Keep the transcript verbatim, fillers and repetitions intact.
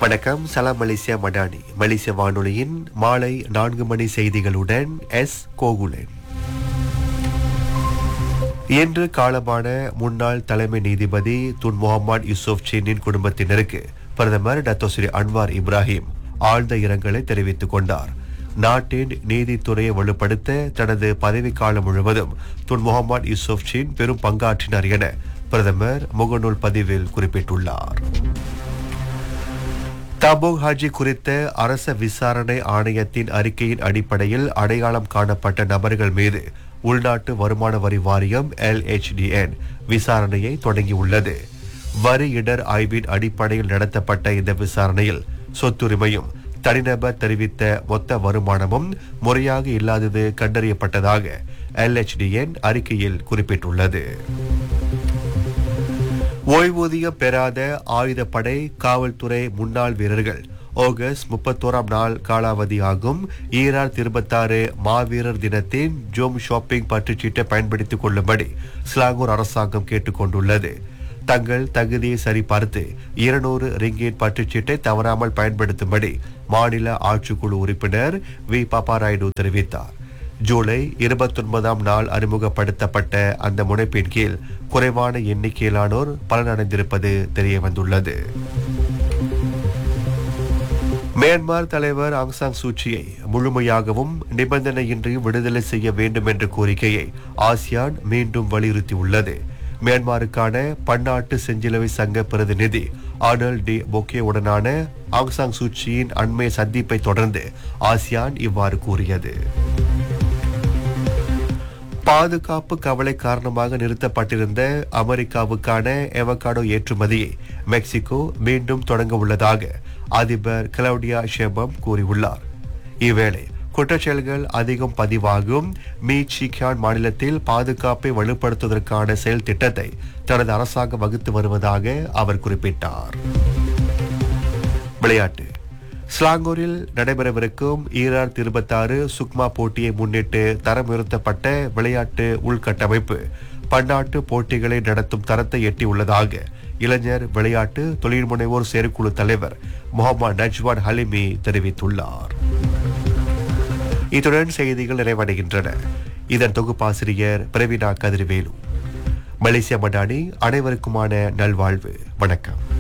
வணக்கம். சலாம் மலேசியா மடானி மலேசிய வானொலியின் மாலை நான்கு மணி செய்திகளுடன் எஸ் கோகுலன். இன்று காலமான முன்னாள் தலைமை நீதிபதி துன் முகமது யூசுப் சீனின் குடும்பத்தினருக்கு பிரதமர் டத்தோ ஸ்ரீ அன்வார் இப்ராஹிம் ஆழ்ந்த இரங்கலை தெரிவித்துக் கொண்டார். நாட்டின் நீதித்துறையை வலுப்படுத்த தனது பதவிக்காலம் முழுவதும் துன் முகமது யூசுப் சீன் பெரும் பங்காற்றினார் என பிரதமர் முகநூல் பதிவில் குறிப்பிட்டுள்ளார். தபோங் ஹாஜி குறித்த அரச விசாரணை ஆணையத்தின் அறிக்கையின் அடிப்படையில் அடையாளம் காணப்பட்ட நபர்கள் மீது உள்நாட்டு வருமான வரி வாரியம் எல் எச் டி என் விசாரணையை தொடங்கியுள்ளது. வரி இடர் ஆய்வின் அடிப்படையில் நடத்தப்பட்ட இந்த விசாரணையில் சொத்துரிமையும் தனிநபர் தெரிவித்த மொத்த வருமானமும் முறையாக இல்லாதது கண்டறியப்பட்டதாக எல் எச் டி என் அறிக்கையில் குறிப்பிட்டுள்ளது. ஓய்வூதியம் பெறாத ஆயுதப்படை காவல்துறை முன்னாள் வீரர்கள் ஆகஸ்ட் முப்பத்தோராம் நாள் காலாவதியாகும் ஈராயிரத்தி இருபத்தாறு மாவீரர் தினத்தின் ஜோம் ஷாப்பிங் பற்றுச்சீட்டை பயன்படுத்திக் கொள்ளும்படி ஸ்லாங்கூர் அரசாங்கம் கேட்டுக் கொண்டுள்ளது. தங்கள் தகுதியை சரிபார்த்து இருநூறு ரிங்கேட் பற்றுச்சீட்டை தவறாமல் பயன்படுத்தும்படி மாநில ஆட்சிக்குழு உறுப்பினர் வி பாப்பாராயுடு தெரிவித்தார். ஜூலை இருபத்தி ஒன்பதாம் நாள் அறிமுகப்படுத்தப்பட்ட அந்த முனைப்பின் கீழ் குறைவான எண்ணிக்கையிலானோர் பலனடைந்திருப்பது தெரியவந்துள்ளது. மியான்மர் தலைவர் ஆங் சான் சூச்சியை முழுமையாகவும் நிபந்தனையின்றி விடுதலை செய்ய வேண்டும் என்ற கோரிக்கையை ஆசியான் மீண்டும் வலியுறுத்தியுள்ளது. மியான்மருக்கான பன்னாட்டு செஞ்சிலுவை சங்க பிரதிநிதி ஆர்னல் டி பொக்கேவுடனான ஆங் சான் சூச்சியின் அண்மைய சந்திப்பை தொடர்ந்து ஆசியான் இவ்வாறு கூறியது. பாதுகாப்பு கவலை காரணமாக நிறுத்தப்பட்டிருந்த அமெரிக்காவுக்கான அவகாடோ ஏற்றுமதியை மெக்சிகோ மீண்டும் தொடங்க உள்ளதாக அதிபர் கிளவுடியா ஷெபம் கூறியுள்ளார். இவ்வேளை குற்றச்செயல்கள் அதிகம் பதிவாகும் மீச்சிகான் மாநிலத்தில் பாதுகாப்பை வலுப்படுத்துவதற்கான செயல் திட்டத்தை தனது அரசாங்கம் வகுத்து வருவதாக அவர் குறிப்பிட்டார். விளையாட்டு. ஸ்லாங்கூரில் நடைபெறவிருக்கும் ஈராயிரத்தி இருபத்தாறு சுக்மா போட்டியை முன்னிட்டு தரம் உயர்த்தப்பட்ட விளையாட்டு உள்கட்டமைப்பு பன்னாட்டு போட்டிகளை நடத்தும் தரத்தை எட்டியுள்ளதாக இளைஞர் விளையாட்டு தொழில் முனைவோர் செயற்குழு தலைவர் முகமது நஜ்வான் ஹலிமி தெரிவித்துள்ளார். இத்துடன் செய்திகள் நிறைவடைகின்றன. இதன் தொகுப்பாசிரியர் பிரவீனா கதிர்வேலு. மலேசியா மடானி அனைவருக்குமான நல்வாழ்வு. வணக்கம்.